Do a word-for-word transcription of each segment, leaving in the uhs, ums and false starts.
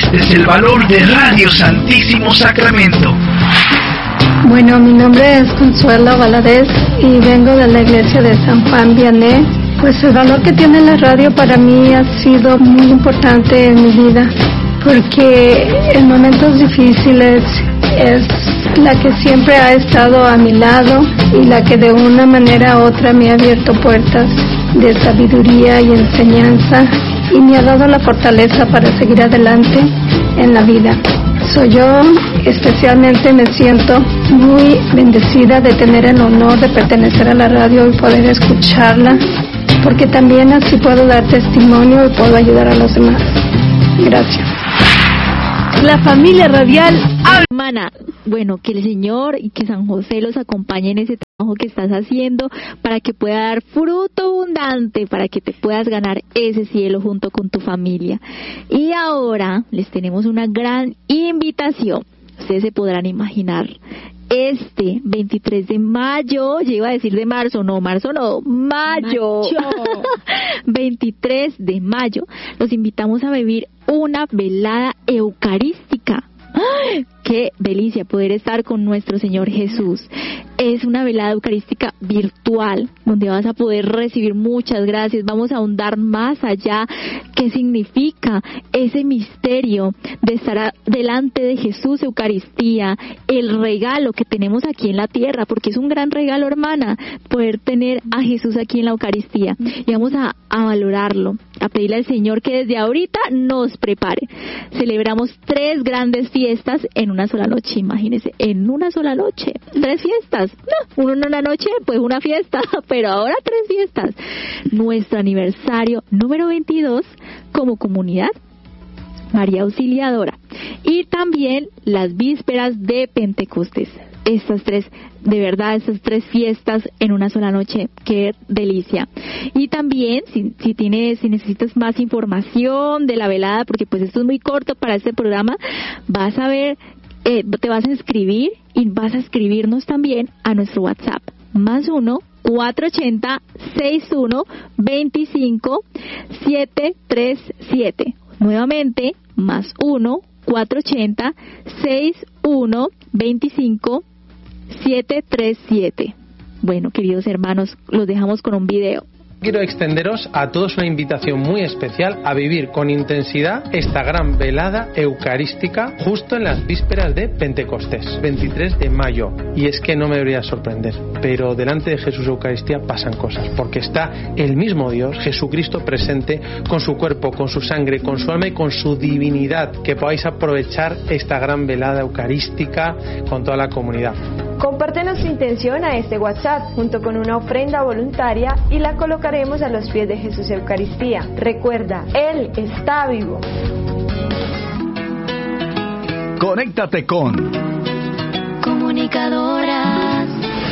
desde el valor de Radio Santísimo Sacramento. Bueno, mi nombre es Consuelo Valadez y vengo de la iglesia de San Juan Vianney. Pues el valor que tiene la radio para mí ha sido muy importante en mi vida, porque en momentos difíciles es la que siempre ha estado a mi lado y la que de una manera u otra me ha abierto puertas de sabiduría y enseñanza y me ha dado la fortaleza para seguir adelante en la vida. Soy yo, especialmente me siento muy bendecida de tener el honor de pertenecer a la radio y poder escucharla, porque también así puedo dar testimonio y puedo ayudar a los demás. Gracias. La familia radial, hermana. Bueno, que el Señor y que San José los acompañe en ese trabajo que estás haciendo para que pueda dar fruto abundante, para que te puedas ganar ese cielo junto con tu familia. Y ahora les tenemos una gran invitación. Ustedes se podrán imaginar. Este veintitrés de mayo, yo iba a decir de marzo, no, marzo no, mayo, mayo. veintitrés de mayo, los invitamos a vivir una velada eucarística. ¡Ay! ¡Qué delicia poder estar con nuestro Señor Jesús! Es una velada eucarística virtual, donde vas a poder recibir muchas gracias. Vamos a ahondar más allá qué significa ese misterio de estar delante de Jesús, Eucaristía, el regalo que tenemos aquí en la tierra, porque es un gran regalo, hermana, poder tener a Jesús aquí en la Eucaristía. Y vamos a, a valorarlo, a pedirle al Señor que desde ahorita nos prepare. Celebramos tres grandes fiestas en una sola noche, imagínense, en una sola noche, tres fiestas. No, uno en una noche, pues una fiesta, pero ahora tres fiestas. Nuestro aniversario número veintidós como comunidad María Auxiliadora. Y también las vísperas de Pentecostés. Estas tres, de verdad, estas tres fiestas en una sola noche, qué delicia. Y también, si, si tienes, si necesitas más información de la velada, porque pues esto es muy corto para este programa, vas a ver, eh, te vas a inscribir y vas a escribirnos también a nuestro WhatsApp, más uno, cuatro ochenta, sesenta y uno, veinticinco, setecientos treinta y siete. Nuevamente, más uno, cuatro ochenta, sesenta y uno, veinticinco, setecientos treinta y siete. Bueno, queridos hermanos, los dejamos con un video. Quiero extenderos a todos una invitación muy especial a vivir con intensidad esta gran velada eucarística justo en las vísperas de Pentecostés, veintitrés de mayo. Y es que no me debería sorprender, pero delante de Jesús Eucaristía pasan cosas, porque está el mismo Dios, Jesucristo, presente con su cuerpo, con su sangre, con su alma y con su divinidad. Que podáis aprovechar esta gran velada eucarística con toda la comunidad. Compártenos tu intención a este WhatsApp junto con una ofrenda voluntaria y la colocaremos a los pies de Jesús Eucaristía. Recuerda, Él está vivo. Conéctate con Comunicadoras.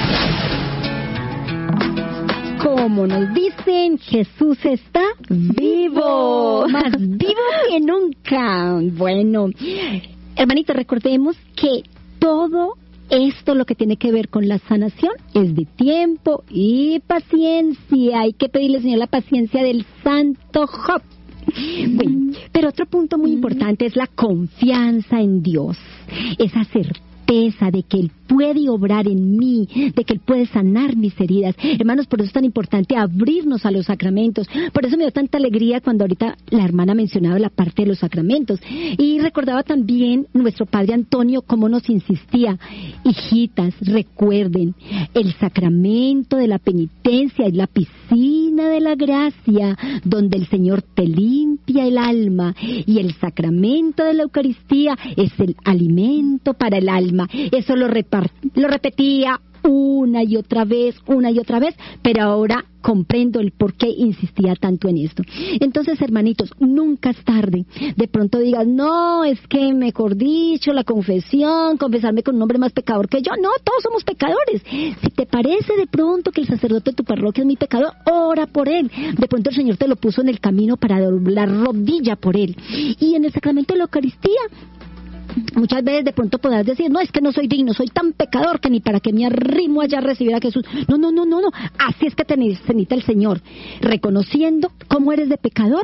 Como nos dicen, Jesús está vivo, más vivo que nunca. Bueno, hermanitos, recordemos que todo esto, lo que tiene que ver con la sanación, es de tiempo y paciencia. Hay que pedirle al Señor la paciencia del santo Job. Bueno, pero otro punto muy importante es la confianza en Dios, esa certeza de que Él puede obrar en mí, de que Él puede sanar mis heridas. Hermanos, por eso es tan importante abrirnos a los sacramentos. Por eso me dio tanta alegría cuando ahorita la hermana mencionaba la parte de los sacramentos. Y recordaba también nuestro padre Antonio cómo nos insistía: hijitas, recuerden, el sacramento de la penitencia es la piscina de la gracia, donde el Señor te limpia el alma, y el sacramento de la Eucaristía es el alimento para el alma. Eso lo, repar- lo repetía una y otra vez, una y otra vez, pero ahora comprendo el por qué insistía tanto en esto. Entonces, hermanitos, nunca es tarde. De pronto digas, no, es que mejor dicho, la confesión, confesarme con un hombre más pecador que yo. No, todos somos pecadores. Si te parece de pronto que el sacerdote de tu parroquia es mi pecador, ora por él. De pronto el Señor te lo puso en el camino para doblar rodilla por él. Y en el sacramento de la Eucaristía, muchas veces de pronto podrás decir, no, es que no soy digno, soy tan pecador que ni para que me arrimo allá a recibir a Jesús. No, no, no, no, no. Así es que te necesita el Señor, reconociendo cómo eres de pecador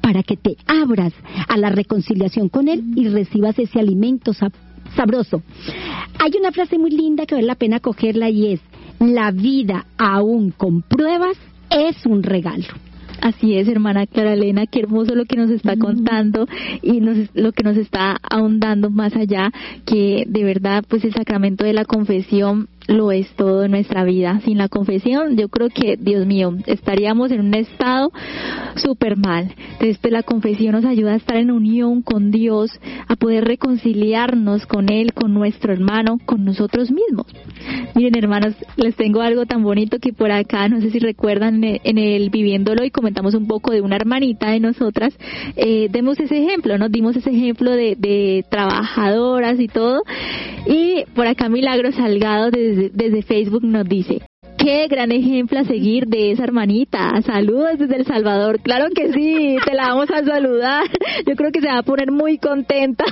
para que te abras a la reconciliación con Él y recibas ese alimento sab- sabroso. Hay una frase muy linda que vale la pena cogerla y es: la vida aún con pruebas es un regalo. Así es, hermana Clara Elena, qué hermoso lo que nos está contando y nos, lo que nos está ahondando más allá, que de verdad pues el sacramento de la confesión lo es todo en nuestra vida. Sin la confesión, yo creo que, Dios mío, estaríamos en un estado súper mal. Entonces, pues la confesión nos ayuda a estar en unión con Dios, a poder reconciliarnos con Él, con nuestro hermano, con nosotros mismos. Miren, hermanos, les tengo algo tan bonito que por acá, no sé si recuerdan, en el Viviéndolo, y comentamos un poco de una hermanita de nosotras, eh, demos ese ejemplo, nos dimos ese ejemplo de, de trabajadoras y todo, y por acá Milagros Salgado desde Desde, desde Facebook nos dice: qué gran ejemplo a seguir de esa hermanita. Saludos desde El Salvador. Claro que sí, te la vamos a saludar. Yo creo que se va a poner muy contenta.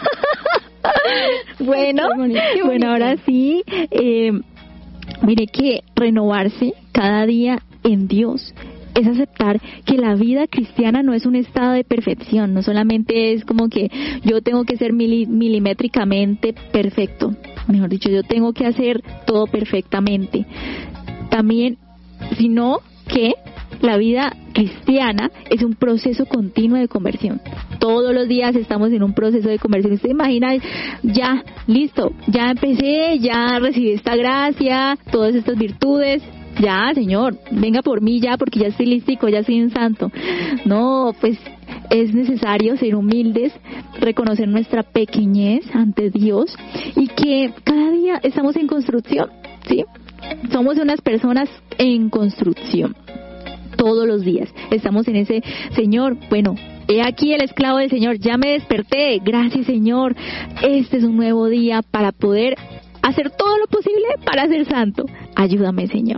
Bueno, qué bonito, qué bonito. Bueno, ahora sí, eh, mire que renovarse cada día en Dios es aceptar que la vida cristiana no es un estado de perfección, no solamente es como que yo tengo que ser mili, milimétricamente perfecto, mejor dicho, yo tengo que hacer todo perfectamente, también, sino que la vida cristiana es un proceso continuo de conversión. Todos los días estamos en un proceso de conversión. Usted imagina, ya, listo, ya empecé, ya recibí esta gracia, todas estas virtudes. Ya, Señor, venga por mí ya, porque ya estoy listico, ya soy un santo. No, pues es necesario ser humildes, reconocer nuestra pequeñez ante Dios y que cada día estamos en construcción, ¿sí? Somos unas personas en construcción. Todos los días estamos en ese, Señor, bueno, he aquí el esclavo del Señor, ya me desperté, gracias, Señor. Este es un nuevo día para poder hacer todo lo posible para ser santo. Ayúdame, Señor.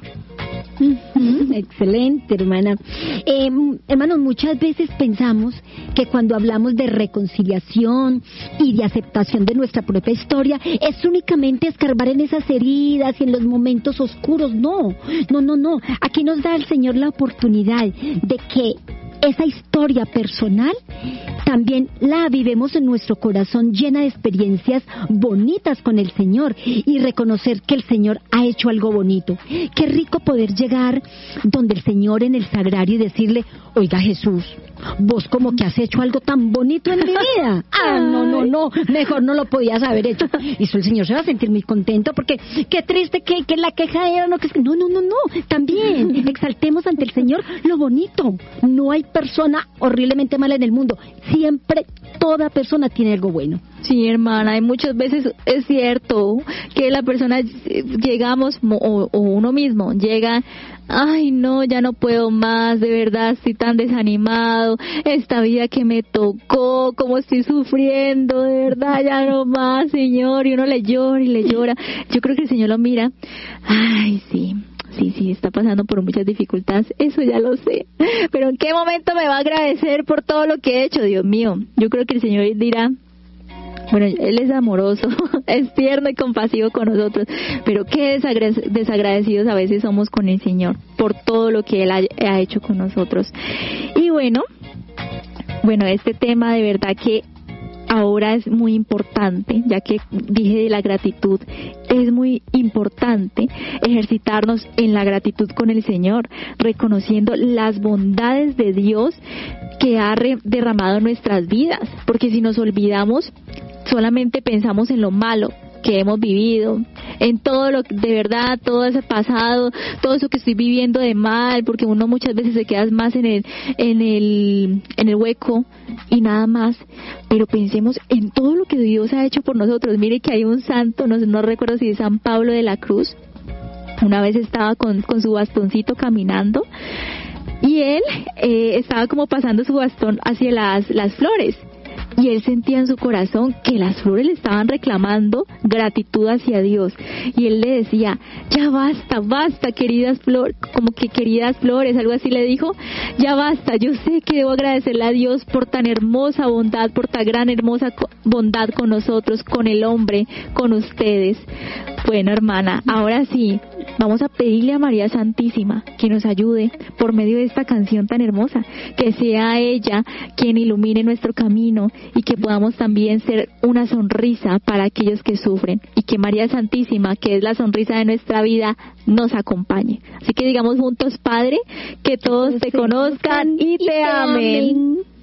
Uh-huh. Excelente, hermana. Eh, hermanos, muchas veces pensamos que cuando hablamos de reconciliación y de aceptación de nuestra propia historia es únicamente escarbar en esas heridas y en los momentos oscuros. No, no, no, no. Aquí nos da el Señor la oportunidad de que esa historia personal también la vivemos en nuestro corazón, llena de experiencias bonitas con el Señor, y reconocer que el Señor ha hecho algo bonito. Qué rico poder llegar donde el Señor en el sagrario y decirle: oiga, Jesús, vos como que has hecho algo tan bonito en mi vida. Ah, no, no, no, mejor no lo podías haber hecho. Y eso el Señor se va a sentir muy contento, porque qué triste que, que la queja era no que no, no, no, no. También exaltemos ante el Señor lo bonito. No hay persona horriblemente mala en el mundo. Siempre toda persona tiene algo bueno. Sí, hermana, y muchas veces es cierto que la persona llegamos o, o uno mismo llega, ay no, ya no puedo más, de verdad estoy tan desanimado, esta vida que me tocó, cómo estoy sufriendo, de verdad ya no más, Señor, y uno le llora y le llora. Yo creo que el Señor lo mira, ay sí, sí, sí, está pasando por muchas dificultades, eso ya lo sé, pero ¿en qué momento me va a agradecer por todo lo que he hecho? Dios mío, yo creo que el Señor dirá, bueno, Él es amoroso, es tierno y compasivo con nosotros, pero qué desagra- desagradecidos a veces somos con el Señor por todo lo que Él ha, ha hecho con nosotros. Y bueno, bueno, este tema de verdad que ahora es muy importante, ya que dije de la gratitud, es muy importante ejercitarnos en la gratitud con el Señor, reconociendo las bondades de Dios que ha re- derramado en nuestras vidas, porque si nos olvidamos, solamente pensamos en lo malo que hemos vivido, en todo lo de verdad, todo ese pasado, todo eso que estoy viviendo de mal, porque uno muchas veces se queda más en el, en el, en el hueco y nada más, pero pensemos en todo lo que Dios ha hecho por nosotros. Mire que hay un santo, no, no recuerdo si es San Pablo de la Cruz, una vez estaba con, con su bastoncito caminando, y él eh, estaba como pasando su bastón hacia las, las flores. Y él sentía en su corazón que las flores le estaban reclamando gratitud hacia Dios. Y él le decía, ya basta, basta, queridas flores, como que queridas flores, algo así le dijo, ya basta, yo sé que debo agradecerle a Dios por tan hermosa bondad, por tan gran hermosa bondad con nosotros, con el hombre, con ustedes. Bueno, hermana, ahora sí, vamos a pedirle a María Santísima que nos ayude por medio de esta canción tan hermosa, que sea ella quien ilumine nuestro camino y que podamos también ser una sonrisa para aquellos que sufren, y que María Santísima, que es la sonrisa de nuestra vida, nos acompañe. Así que digamos juntos: Padre, que todos te conozcan y te amen.